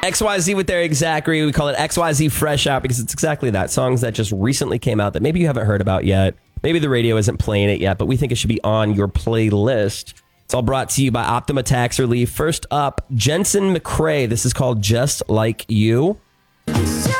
XYZ with their Exactly. We call it XYZ Fresh Out because it's exactly that. Songs that just recently came out that maybe you haven't heard about yet. Maybe the radio isn't playing it yet, but we think it should be on your playlist. It's all brought to you by Optima Tax Relief. First up, Jensen McCrae. This is called Just Like You.